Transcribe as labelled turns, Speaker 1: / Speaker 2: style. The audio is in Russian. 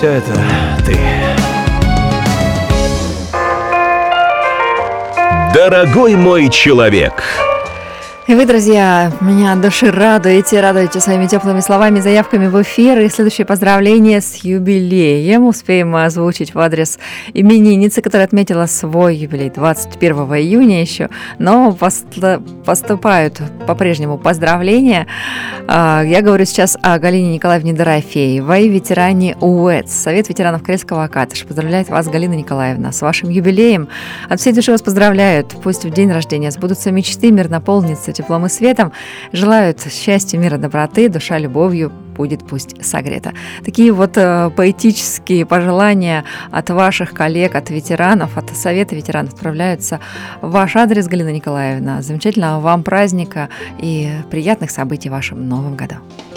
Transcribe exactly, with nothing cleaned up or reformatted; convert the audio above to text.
Speaker 1: все это ты. Дорогой мой человек!
Speaker 2: И вы, друзья, меня от души радуете, радуете своими теплыми словами, заявками в эфир. И следующее поздравление с юбилеем успеем озвучить в адрес именинницы, которая отметила свой юбилей двадцать первого июня еще. Но поступают по-прежнему поздравления. Я говорю сейчас о Галине Николаевне Дорофеевой, ветеране УЭЦ. Совет ветеранов Карельского Акатыш поздравляет вас, Галина Николаевна, с вашим юбилеем. От всей души вас поздравляют. Пусть в день рождения сбудутся мечты, мир наполнится теплом и светом. Желают счастья, мира, доброты, душа любовью будет пусть согрета. Такие вот э, поэтические пожелания от ваших коллег, от ветеранов, от Совета ветеранов отправляются в ваш адрес, Галина Николаевна. Замечательного вам праздника и приятных событий в вашем новом году.